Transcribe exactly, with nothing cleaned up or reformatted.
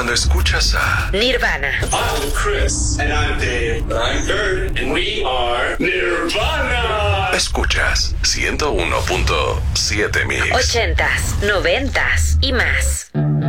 cuando escuchas a Nirvana. I'm Chris. And I'm Dave. I'm Kurt. And we are Nirvana. Escuchas ciento uno punto siete Mix. Ochentas, noventas y más.